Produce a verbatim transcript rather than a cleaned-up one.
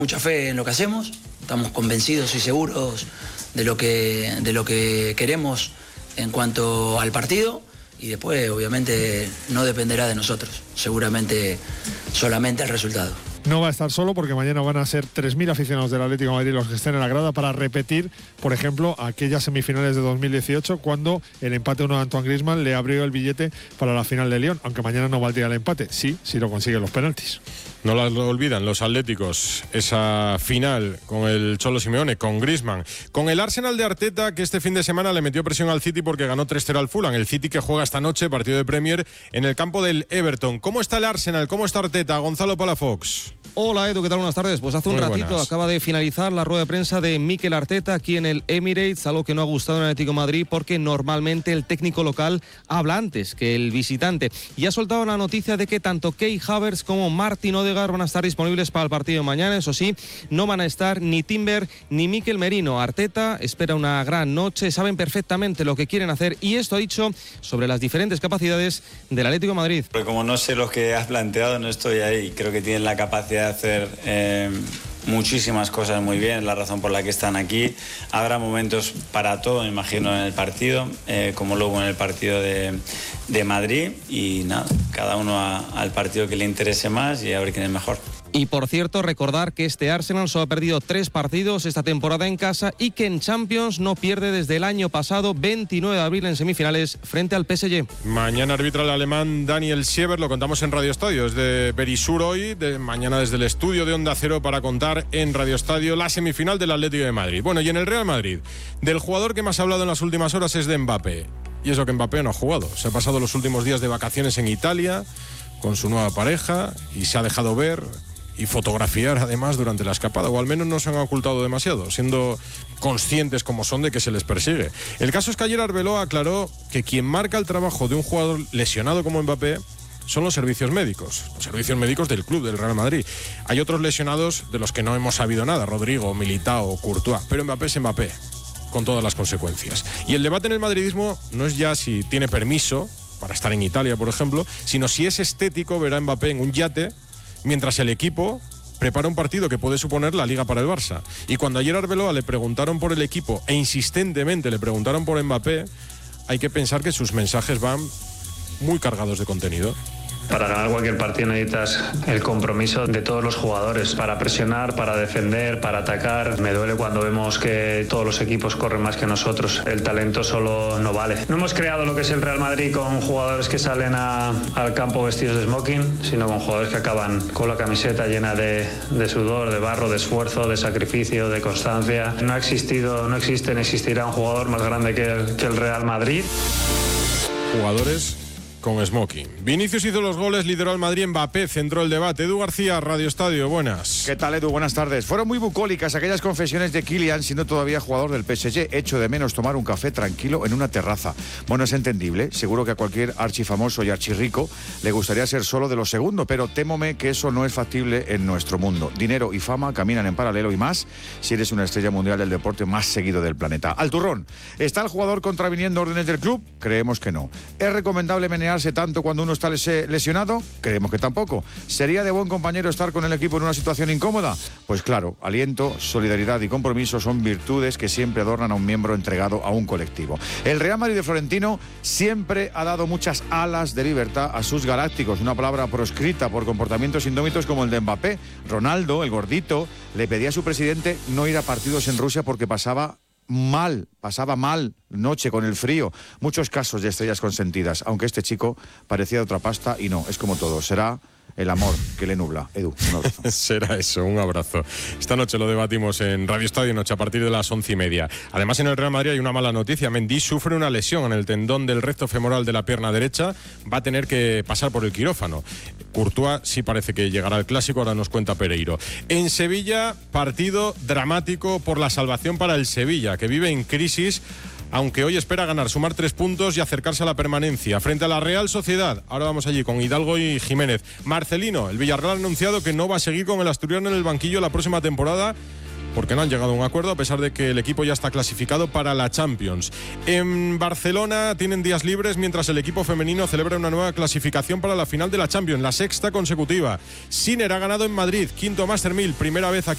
Mucha fe en lo que hacemos, estamos convencidos y seguros de lo que, de lo que queremos en cuanto al partido, y después obviamente no dependerá de nosotros, seguramente solamente el resultado. No va a estar solo porque mañana van a ser tres mil aficionados del Atlético de Madrid los que estén en la grada para repetir, por ejemplo, aquellas semifinales de dos mil dieciocho cuando el empate uno de Antoine Griezmann le abrió el billete para la final de Lyon, aunque mañana no valdría el empate, sí, si lo consiguen los penaltis. No lo olvidan los atléticos, esa final con el Cholo Simeone, con Griezmann, con el Arsenal de Arteta, que este fin de semana le metió presión al City porque ganó tres cero al Fulham. El City que juega esta noche, partido de Premier, en el campo del Everton. ¿Cómo está el Arsenal? ¿Cómo está Arteta? Gonzalo Palafox. Hola Edu, ¿qué tal? Buenas tardes. Pues hace un Muy ratito buenas. acaba de finalizar la rueda de prensa de Mikel Arteta aquí en el Emirates, algo que no ha gustado en el Atlético de Madrid porque normalmente el técnico local habla antes que el visitante. Y ha soltado la noticia de que tanto Kai Havertz como Martin Odegaard van a estar disponibles para el partido de mañana. Eso sí, no van a estar ni Timber ni Mikel Merino. Arteta espera una gran noche, saben perfectamente lo que quieren hacer y esto ha dicho sobre las diferentes capacidades del Atlético de Madrid. Pero como no sé lo que has planteado, no estoy ahí. Creo que tienen la capacidad de hacer eh, muchísimas cosas muy bien, la razón por la que están aquí. Habrá momentos para todo, me imagino, en el partido, eh, como luego en el partido de, de Madrid. Y nada, cada uno a, al partido que le interese más y a ver quién es mejor. Y por cierto, recordar que este Arsenal solo ha perdido tres partidos esta temporada en casa y que en Champions no pierde desde el año pasado, veintinueve de abril en semifinales frente al P S G. Mañana arbitra el alemán Daniel Siever, lo contamos en Radio Estadio, es de Berisur hoy, de mañana desde el estudio de Onda Cero para contar en Radio Estadio la semifinal del Atlético de Madrid. Bueno, y en el Real Madrid, del jugador que más ha hablado en las últimas horas es de Mbappé. Y eso que Mbappé no ha jugado, se ha pasado los últimos días de vacaciones en Italia con su nueva pareja y se ha dejado ver y fotografiar además durante la escapada, o al menos no se han ocultado demasiado, siendo conscientes como son de que se les persigue. El caso es que ayer Arbeloa aclaró que quien marca el trabajo de un jugador lesionado como Mbappé son los servicios médicos, los servicios médicos del club, del Real Madrid. Hay otros lesionados de los que no hemos sabido nada, Rodrigo, Militao, Courtois, pero Mbappé es Mbappé, con todas las consecuencias. Y el debate en el madridismo no es ya si tiene permiso para estar en Italia, por ejemplo, sino si es estético ver a Mbappé en un yate mientras el equipo prepara un partido que puede suponer la Liga para el Barça. Y cuando ayer a Arbeloa le preguntaron por el equipo e insistentemente le preguntaron por Mbappé, hay que pensar que sus mensajes van muy cargados de contenido. Para ganar cualquier partido necesitas el compromiso de todos los jugadores para presionar, para defender, para atacar. Me duele cuando vemos que todos los equipos corren más que nosotros. El talento solo no vale. No hemos creado lo que es el Real Madrid con jugadores que salen a, al campo vestidos de smoking, sino con jugadores que acaban con la camiseta llena de, de sudor, de barro, de esfuerzo, de sacrificio, de constancia. No ha existido, no existe ni existirá un jugador más grande que el, que el Real Madrid. Jugadores con smoking. Vinicius hizo los goles, lideró al Madrid, Mbappé centró el debate. Edu García, Radio Estadio, buenas. ¿Qué tal, Edu? Buenas tardes. Fueron muy bucólicas aquellas confesiones de Kylian, siendo todavía jugador del P S G. Echo de menos tomar un café tranquilo en una terraza. Bueno, es entendible. Seguro que a cualquier archifamoso y archirrico le gustaría ser solo de lo segundo, pero témome que eso no es factible en nuestro mundo. Dinero y fama caminan en paralelo y más si eres una estrella mundial del deporte más seguido del planeta. Al turrón. ¿Está el jugador contraviniendo órdenes del club? Creemos que no. ¿Es recomendable menear tanto cuando uno está lesionado? Creemos que tampoco. ¿Sería de buen compañero estar con el equipo en una situación incómoda? Pues claro, aliento, solidaridad y compromiso son virtudes que siempre adornan a un miembro entregado a un colectivo. El Real Madrid de Florentino siempre ha dado muchas alas de libertad a sus galácticos, una palabra proscrita por comportamientos indómitos como el de Mbappé. Ronaldo, el gordito, le pedía a su presidente no ir a partidos en Rusia porque pasaba mal, pasaba mal noche con el frío. Muchos casos de estrellas consentidas, aunque este chico parecía de otra pasta y no, es como todo, será el amor que le nubla. Edu, un abrazo. Será eso, un abrazo. Esta noche lo debatimos en Radio Estadio Noche a partir de las once y media. Además, en el Real Madrid hay una mala noticia. Mendy sufre una lesión en el tendón del recto femoral de la pierna derecha. Va a tener que pasar por el quirófano. Courtois sí parece que llegará al Clásico, ahora nos cuenta Pereiro. En Sevilla, partido dramático por la salvación para el Sevilla, que vive en crisis, aunque hoy espera ganar, sumar tres puntos y acercarse a la permanencia. Frente a la Real Sociedad, ahora vamos allí con Hidalgo y Jiménez. Marcelino, el Villarreal ha anunciado que no va a seguir con el asturiano en el banquillo la próxima temporada, porque no han llegado a un acuerdo a pesar de que el equipo ya está clasificado para la Champions. En Barcelona tienen días libres mientras el equipo femenino celebra una nueva clasificación para la final de la Champions, la sexta consecutiva. Sinner ha ganado en Madrid, quinto Master mil, primera vez aquí